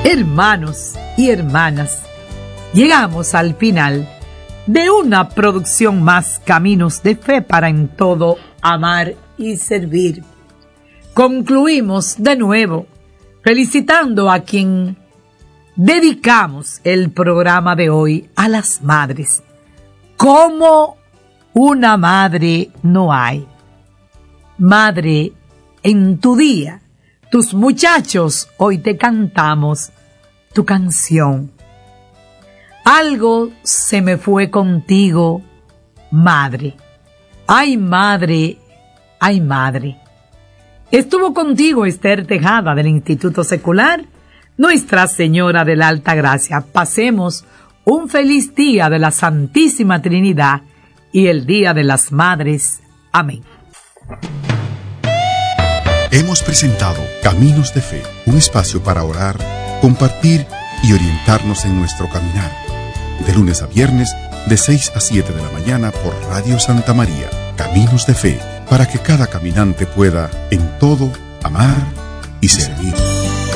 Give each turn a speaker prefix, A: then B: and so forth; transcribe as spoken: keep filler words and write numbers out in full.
A: Hermanos y hermanas, llegamos al final de una producción más, Caminos de Fe para en todo amar y servir. Concluimos de nuevo felicitando a quien dedicamos el programa de hoy, a las madres. ¿Cómo una madre no hay? Madre, en tu día, tus muchachos, hoy te cantamos tu canción. Algo se me fue contigo, madre. Ay, madre, ay, madre. Estuvo contigo Esther Tejada del Instituto Secular, Nuestra Señora de la Alta Gracia. Pasemos un feliz día de la Santísima Trinidad y el Día de las Madres. Amén.
B: Hemos presentado Caminos de Fe, un espacio para orar, compartir y orientarnos en nuestro caminar. De lunes a viernes, de seis a siete de la mañana por Radio Santa María. Caminos de Fe, para que cada caminante pueda, en todo, amar y servir.